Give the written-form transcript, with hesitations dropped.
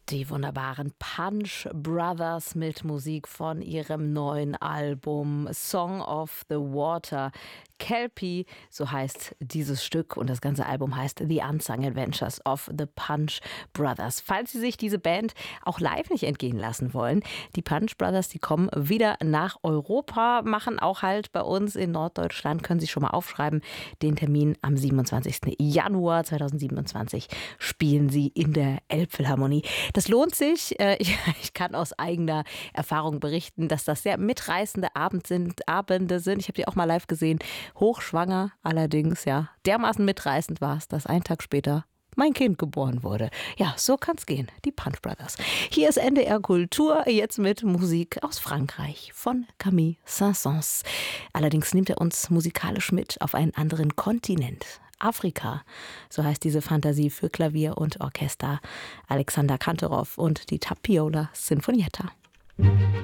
Die wunderbaren Punch Brothers mit Musik von ihrem neuen Album Song of the Water. Kelpie, so heißt dieses Stück, und das ganze Album heißt The Unsung Adventures of the Punch Brothers. Falls Sie sich diese Band auch live nicht entgehen lassen wollen, die Punch Brothers, die kommen wieder nach Europa, machen auch halt bei uns in Norddeutschland, können Sie schon mal aufschreiben, den Termin am 27. Januar 2027 spielen sie in der Elbphilharmonie. Das lohnt sich. Ich kann aus eigener Erfahrung berichten, dass das sehr mitreißende Abende sind. Ich habe die auch mal live gesehen. Hochschwanger allerdings, ja. Dermaßen mitreißend war es, dass ein Tag später mein Kind geboren wurde. Ja, so kann's gehen. Die Punch Brothers. Hier ist NDR Kultur, jetzt mit Musik aus Frankreich von Camille Saint-Saëns. Allerdings nimmt er uns musikalisch mit auf einen anderen Kontinent. Afrika, so heißt diese Fantasie für Klavier und Orchester. Alexander Kantorov und die Tapiola Sinfonietta.